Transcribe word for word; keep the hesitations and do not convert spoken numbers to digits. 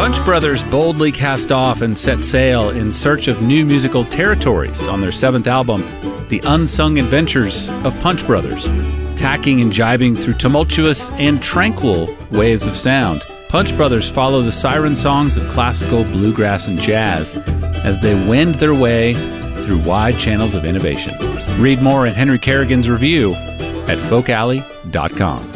Punch Brothers boldly cast off and set sail in search of new musical territories on their seventh album, The Unsung Adventures of Punch Brothers. Tacking and jibing through tumultuous and tranquil waves of sound, Punch Brothers follow the siren songs of classical, bluegrass, and jazz as they wend their way through wide channels of innovation. Read more at Henry Kerrigan's review at folk alley dot com.